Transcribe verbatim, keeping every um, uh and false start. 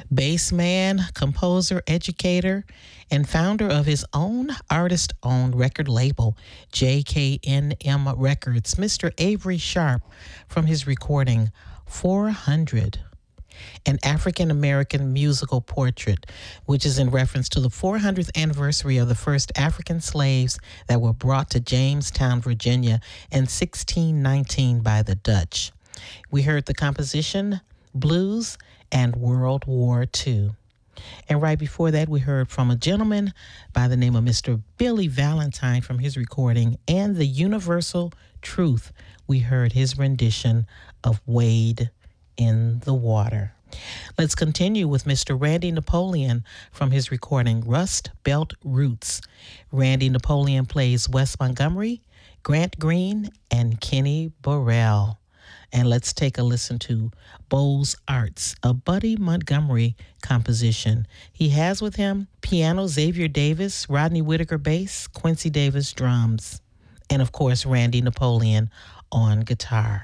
Bassman, composer, educator, and founder of his own artist-owned record label, J K N M Records, Mister Avery Sharp, from his recording four hundred, an African-American musical portrait, which is in reference to the four hundredth anniversary of the first African slaves that were brought to Jamestown, Virginia in sixteen nineteen by the Dutch. We heard the composition, Blues, and World War Two. And right before that, we heard from a gentleman by the name of Mister Billy Valentine from his recording, And the Universal Truth. We heard his rendition of Wade in the Water. Let's continue with Mister Randy Napoleon from his recording, Rust Belt Roots. Randy Napoleon plays Wes Montgomery, Grant Green, and Kenny Burrell. And let's take a listen to Bowes Arts, a Buddy Montgomery composition. He has with him piano Xavier Davis, Rodney Whitaker bass, Quincy Davis drums, and of course Randy Napoleon on guitar.